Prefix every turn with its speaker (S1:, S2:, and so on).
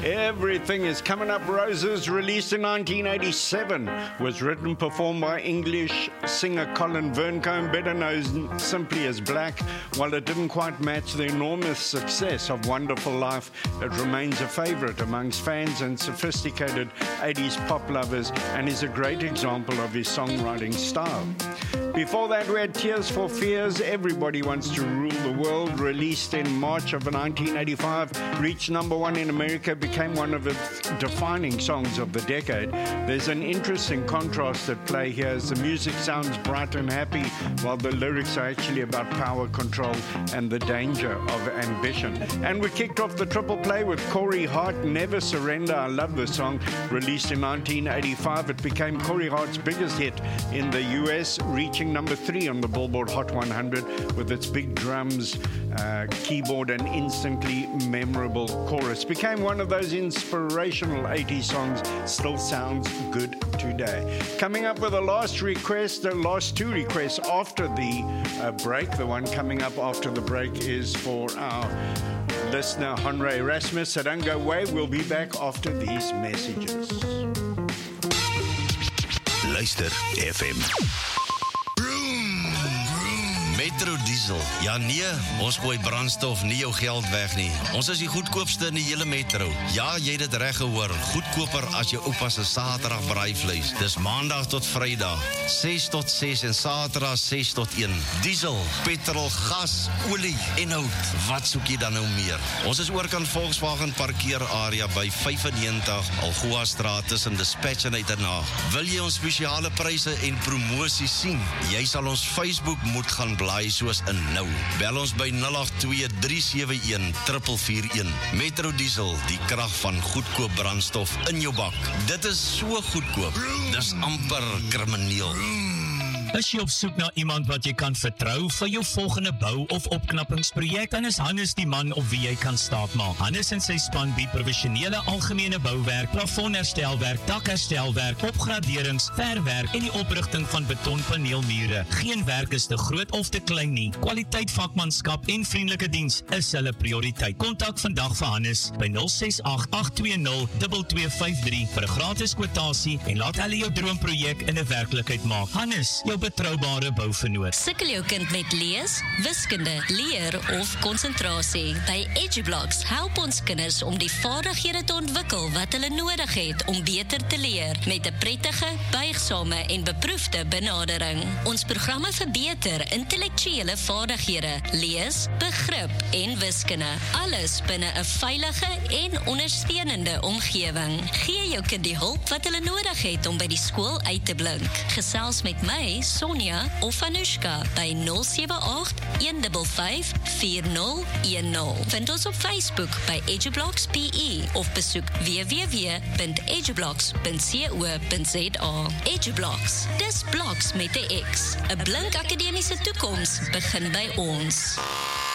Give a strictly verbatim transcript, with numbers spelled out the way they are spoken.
S1: Everything is Coming Up Roses, released in nineteen eighty-seven, was written and performed by English singer Colin Verncombe, better known simply as Black. While it didn't quite match the enormous success of Wonderful Life, it remains a favorite amongst fans and sophisticated eighties pop lovers, and is a great example of his songwriting style. Before that, we had Tears for Fears, Everybody Wants to Rule the World, released in March of nineteen eighty-five, reached number one in America, became one of the defining songs of the decade. There's an interesting contrast at play here, as the music sounds bright and happy, while the lyrics are actually about power control and the danger of ambition. And we kicked off the triple play with Corey Hart, Never Surrender. I love this song, released in nineteen eighty-five. It became Corey Hart's biggest hit in the U S, reaching number three on the Billboard Hot one hundred with its big drums, uh, keyboard and instantly memorable chorus. Became one of those inspirational eighties songs, still sounds good today. Coming up with a last request, the last two requests after the uh, break. The one coming up after the break is for our listener Henry Erasmus. So don't go away, we'll be back after these messages.
S2: Luister F M. Metro Diesel. Ja nee, ons gooi brandstof nie jou geld weg nie. Ons is die goedkoopste in die hele metro. Ja, jy het dit reg gehoor. Goedkoper as jou oupa se Saterdag braaivleis. Dis Maandag tot Vrydag, ses tot ses en Saterdag ses tot een. Diesel, petrol, gas, olie en hout. Wat soek jy dan nou meer? Ons is oorkant Volkswagen parkeerarea by vyfennegentig Algoa Straat tussen Dispatch en Uiternaag. Wil jy ons spesiale pryse en promosies sien? Jy sal ons Facebook moet gaan blaai soos in nou. Bel ons by nul agt twee drie sewe een vier vier een. Metro Diesel, die krag van goedkoop brandstof in jou bak. Dit is so goedkoop. Dis amper krimineel.
S3: Is jy op soek na iemand wat jy kan vertrou vir jou volgende bou- of opknappingsprojek, dan is Hannes die man op wie jy kan staatmaak. Hannes en sy span bied professionele algemene bouwerk, plafonherstelwerk, dakherstelwerk, opgraderings, verwerk en die oprigting van betonpaneelmure. Geen werk is te groot of te klein nie. Kwaliteit, vakmanskap en vriendelike diens is hulle prioriteit. Kontak vandag vir Hannes by nul ses agt agt twee nul twee twee vyf drie vir 'n gratis kwotasie en laat hulle jou droomprojek in 'n werklikheid maak. Hannes, jou betroubare bouvernoot.
S4: Sukkel jou kind met lees, wiskunde, leer of konsentrasie? By EduBlocks help ons kinders om die vaardighede te ontwikkel wat hulle nodig het om beter te leer, met 'n prettige, buigsame en beproefde benadering. Ons programme verbeter intellektuele vaardighede, lees, begrip en wiskunde. Alles binne 'n veilige en ondersteunende omgewing. Gee jou kind die hulp wat hulle nodig het om by die skool uit te blink. Gesels met my, Sonja of Anushka by nul sewe agt een vyf vyf vier nul een nul. Vind ons op Facebook by EduBlocks P E of besoek w w w punt edublocks punt co punt za. EduBlocks, dis blocks met 'n X. 'n blink akademiese toekoms begin by ons.